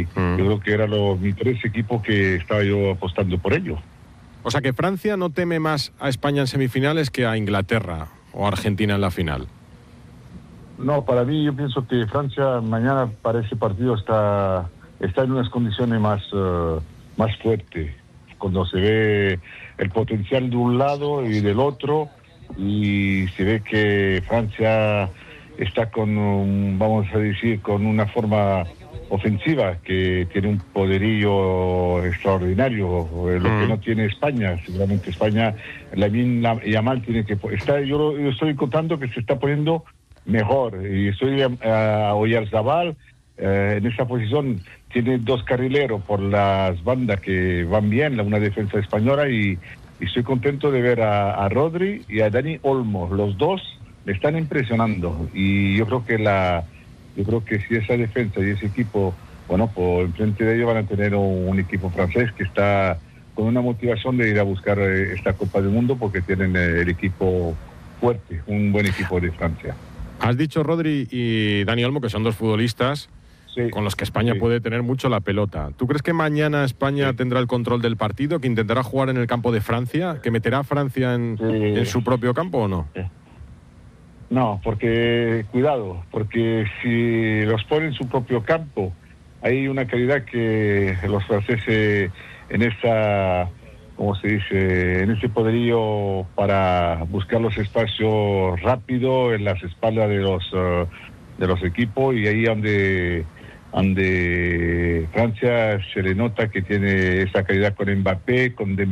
y yo creo que eran mis tres equipos que estaba yo apostando por ello. O sea que Francia no teme más a España en semifinales que a Inglaterra o Argentina en la final. No, para mí yo pienso que Francia mañana para ese partido está en unas condiciones más fuertes, cuando se ve el potencial de un lado y del otro, y se ve que Francia está vamos a decir, con una forma ofensiva, que tiene un poderío extraordinario, lo que no tiene España. Seguramente España, Lamine Yamal tiene que yo estoy contando que se está poniendo mejor, y estoy a Oyarzabal en esa posición. Tiene dos carrileros por las bandas que van bien, una defensa española, y estoy contento de ver a Rodri y a Dani Olmo. Los dos me están impresionando, y yo creo que si esa defensa y ese equipo, bueno, pues enfrente de ellos van a tener un equipo francés que está con una motivación de ir a buscar esta Copa del Mundo, porque tienen el equipo fuerte, un buen equipo de Francia. Has dicho Rodri y Dani Olmo, que son dos futbolistas con los que España puede tener mucho la pelota. ¿Tú crees que mañana España tendrá el control del partido, que intentará jugar en el campo de Francia, que meterá a Francia en su propio campo o no? No, porque cuidado, porque si los pone en su propio campo, hay una calidad que los franceses en esa, ¿cómo se dice?, en ese poderío para buscar los espacios rápido en las espaldas de los equipos, y ahí donde Francia se le nota que tiene esa calidad con Mbappé, con Dembélé.